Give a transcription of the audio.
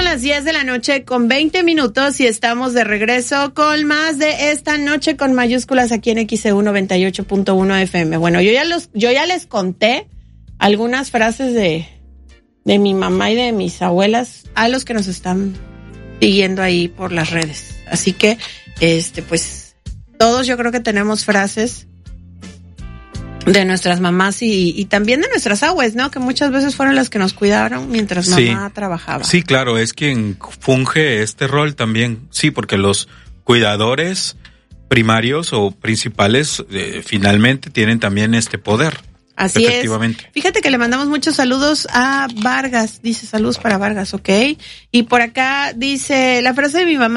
las 10 de la noche con 20 minutos y estamos de regreso con más de Esta Noche con mayúsculas aquí en XEU 98.1 FM. Bueno, yo ya les conté algunas frases de mi mamá y de mis abuelas a los que nos están siguiendo ahí por las redes. Así que, pues, todos yo creo que tenemos frases de nuestras mamás y también de nuestras abuelas, ¿no? Que muchas veces fueron las que nos cuidaron mientras mamá trabajaba. Sí, claro, es quien funge este rol también. Sí, porque los cuidadores primarios o principales finalmente tienen también este poder. Así efectivamente. Es. Fíjate que le mandamos muchos saludos a Vargas. Dice saludos para Vargas, ¿ok? Y por acá dice la frase de mi mamá.